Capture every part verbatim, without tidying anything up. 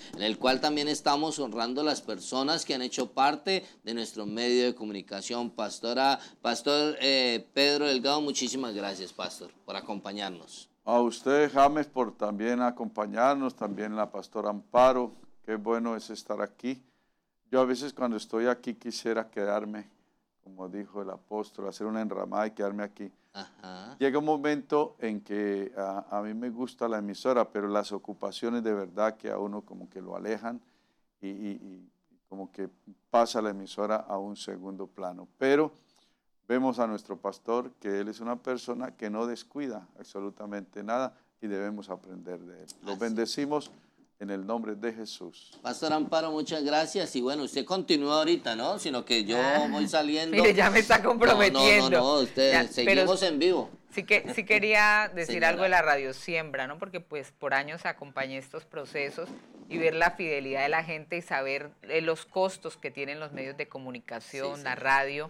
en el cual también estamos honrando a las personas que han hecho parte de nuestro medio de comunicación. Pastora, Pastor eh, Pedro Delgado, muchísimas gracias, Pastor, por acompañarnos. A usted, James, por también acompañarnos, también la pastora Amparo, qué bueno es estar aquí. Yo a veces cuando estoy aquí quisiera quedarme, como dijo el apóstol, hacer una enramada y quedarme aquí. Ajá. Llega un momento en que a, a mí me gusta la emisora, pero las ocupaciones de verdad que a uno como que lo alejan y, y, y como que pasa la emisora a un segundo plano. Pero vemos a nuestro pastor que él es una persona que no descuida absolutamente nada y debemos aprender de él. Los bendecimos en el nombre de Jesús. Pastor Amparo, muchas gracias. Y bueno, usted continúa ahorita, ¿no? Sino que yo ah, voy saliendo. Mire, ya me está comprometiendo. No, no, no, no usted, ya, seguimos en vivo. Sí, que, sí quería decir Señora. algo de la Radio Siembra, ¿no? Porque pues por años acompañé estos procesos y ver la fidelidad de la gente y saber eh, los costos que tienen los medios de comunicación, sí, la sí. radio.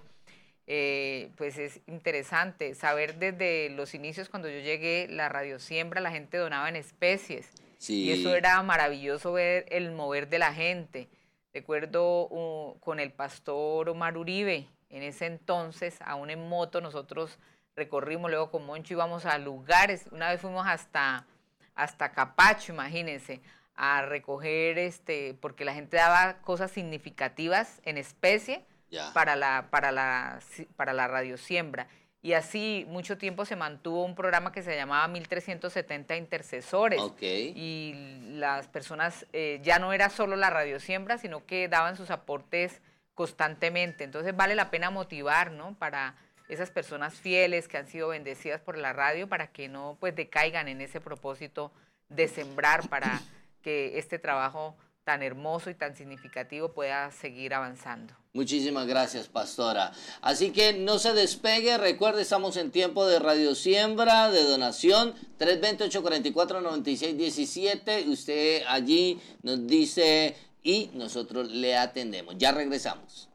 Eh, pues es interesante saber desde los inicios cuando yo llegué, la Radio Siembra, la gente donaba en especies. Sí. Y eso era maravilloso ver el mover de la gente. Recuerdo uh, con el pastor Omar Uribe, en ese entonces, aún en moto, nosotros recorrimos, luego con Moncho íbamos a lugares, una vez fuimos hasta, hasta Capacho, imagínense, a recoger, este, porque la gente daba cosas significativas en especie yeah. para, la, para, la, para la Radio Siembra. Y así mucho tiempo se mantuvo un programa que se llamaba mil trescientos setenta Intercesores. Okay. Y las personas, eh, ya no era solo la Radio Siembra, sino que daban sus aportes constantemente. Entonces vale la pena motivar, ¿no? Para esas personas fieles que han sido bendecidas por la radio, para que no pues decaigan en ese propósito de sembrar, para que este trabajo tan hermoso y tan significativo pueda seguir avanzando. Muchísimas gracias, pastora. Así que no se despegue, recuerde, estamos en tiempo de Radio Siembra, de donación, tres dos cero, ocho cuatro cuatro, nueve seis uno siete, usted allí nos dice y nosotros le atendemos. Ya regresamos.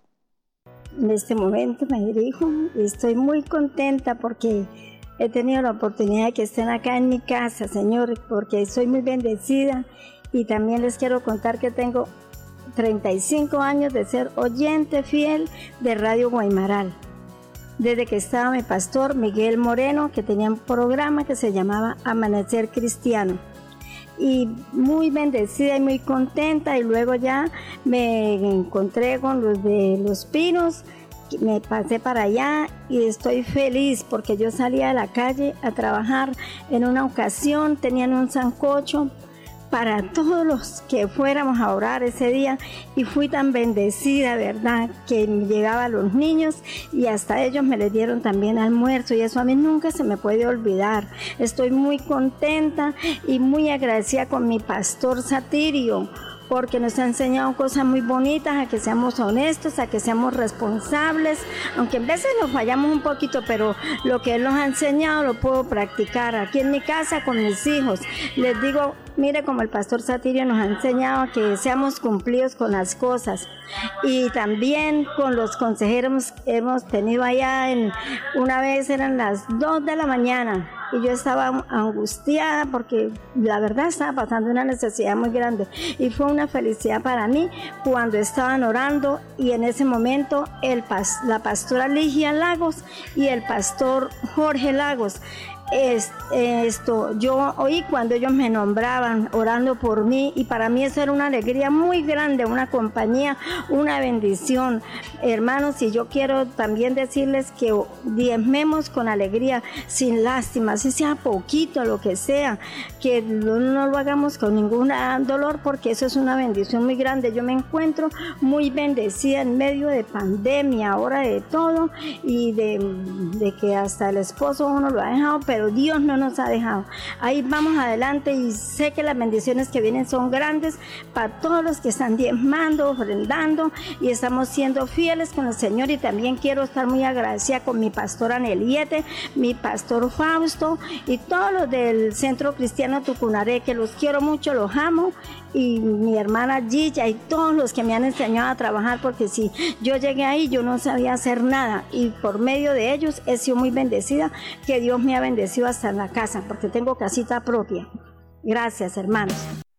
En este momento me dirijo y estoy muy contenta porque he tenido la oportunidad de que estén acá en mi casa, Señor, porque soy muy bendecida. Y también les quiero contar que tengo treinta y cinco años de ser oyente fiel de Radio Guaymaral. Desde que estaba mi pastor Miguel Moreno, que tenía un programa que se llamaba Amanecer Cristiano. Y muy bendecida y muy contenta. Y luego ya me encontré con los de Los Pinos. Me pasé para allá y estoy feliz porque yo salía de la calle a trabajar. En una ocasión tenían un sancocho para todos los que fuéramos a orar ese día y fui tan bendecida, ¿verdad? Que me llegaban los niños y hasta ellos me les dieron también almuerzo y eso a mí nunca se me puede olvidar. Estoy muy contenta y muy agradecida con mi pastor Satirio, porque nos ha enseñado cosas muy bonitas, a que seamos honestos, a que seamos responsables, aunque a veces nos fallamos un poquito, pero lo que él nos ha enseñado lo puedo practicar aquí en mi casa con mis hijos. Les digo, mire, como el pastor Satirio nos ha enseñado a que seamos cumplidos con las cosas. Y también con los consejeros hemos tenido allá, en, una vez eran las dos de la mañana, y yo estaba angustiada porque la verdad estaba pasando una necesidad muy grande y fue una felicidad para mí cuando estaban orando y en ese momento el pas, la pastora Ligia Lagos y el pastor Jorge Lagos, Es, esto, yo oí cuando ellos me nombraban orando por mí y para mí eso era una alegría muy grande, una compañía, una bendición. Hermanos, y yo quiero también decirles que diezmemos con alegría, sin lástima, si sea poquito, lo que sea, que no, no lo hagamos con ningún dolor porque eso es una bendición muy grande. Yo me encuentro muy bendecida en medio de pandemia, ahora de todo y de, de que hasta el esposo uno lo ha dejado, pero pero Dios no nos ha dejado. Ahí vamos adelante y sé que las bendiciones que vienen son grandes para todos los que están diezmando, ofrendando y estamos siendo fieles con el Señor. Y también quiero estar muy agradecida con mi pastora Neliete, mi pastor Fausto y todos los del Centro Cristiano Tucunaré, que los quiero mucho, los amo, y mi hermana Gilla y todos los que me han enseñado a trabajar, porque si yo llegué ahí yo no sabía hacer nada y por medio de ellos he sido muy bendecida, que Dios me ha bendecido hasta en la casa porque tengo casita propia. Gracias, hermanos.